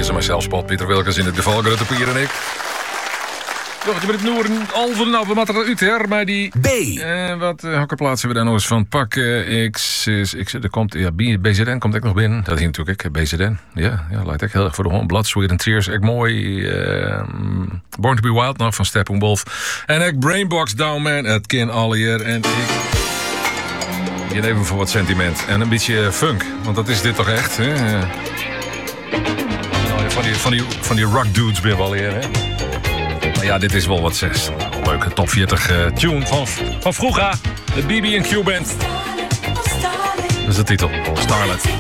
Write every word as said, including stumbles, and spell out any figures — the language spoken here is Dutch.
Wezen, mijzelf, Spot, Pieter Wilkens in het geval, Grutte Pier en ik. Nog je met het Noorden, Alven, nou, we moeten eruit, hè, maar die... B. Uh, wat uh, hakken plaatsen we daar nog eens van? Pak, uh, X, is, X, er komt, ja, B Z N komt ook nog binnen. Dat is natuurlijk ik, B Z N. Ja, ja, lijkt echt heel erg voor de hond. Blood, Sweat and Tears, echt mooi. Uh, Born to be Wild nog van Steppenwolf. En ik Brainbox Down Man, het ken alle hier. En ik... Hier even voor wat sentiment. En een beetje funk, want dat is dit toch echt, hè? Uh, van die, van die, van die rock dudes ben we al hier, hè? Ja, dit is wel wat zes. Leuke top veertig uh, tune van, van vroeger. De B B en Q Band. Dat is de titel. Starlet.